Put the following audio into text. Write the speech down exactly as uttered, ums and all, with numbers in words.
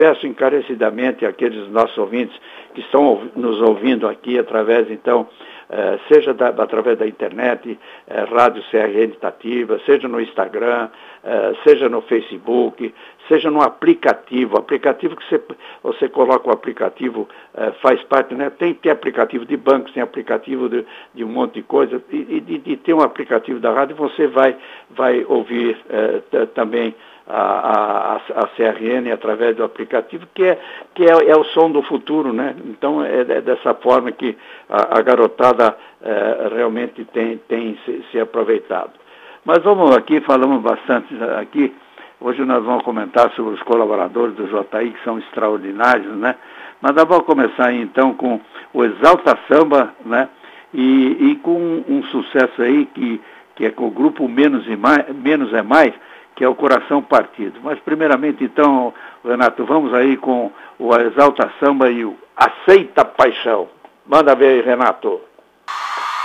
peço encarecidamente àqueles nossos ouvintes que estão nos ouvindo aqui através, então, eh, seja da, através da internet, eh, Rádio C R N Itatiba, seja no Instagram, eh, seja no Facebook, seja no aplicativo, aplicativo que você, você coloca o aplicativo, eh, faz parte, né? Tem, tem aplicativo de bancos, tem aplicativo de, de um monte de coisa, e, e de, de ter um aplicativo da rádio, você vai, vai ouvir eh, também A, a, a C R N através do aplicativo, que, é, que é, é o som do futuro, né? Então é, é dessa forma que a, a garotada é, realmente tem, tem se, se aproveitado. Mas vamos aqui, falamos bastante aqui, hoje nós vamos comentar sobre os colaboradores do J I, que são extraordinários, né? Mas nós vamos começar aí, então, com o Exalta Samba, né? E, e com um, um sucesso aí, que, que é com o grupo Menos, e mais, Menos é Mais, que é o Coração Partido. Mas, primeiramente, então, Renato, vamos aí com o Exalta Samba e o Aceita Paixão. Manda ver aí, Renato.